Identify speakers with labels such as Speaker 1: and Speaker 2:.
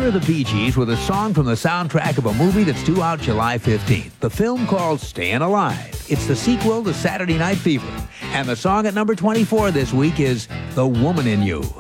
Speaker 1: are the Bee Gees with a song from the soundtrack of a movie that's due out July 15th. The film called Staying Alive. It's the sequel to Saturday Night Fever. And the song at number 24 this week is The Woman in You.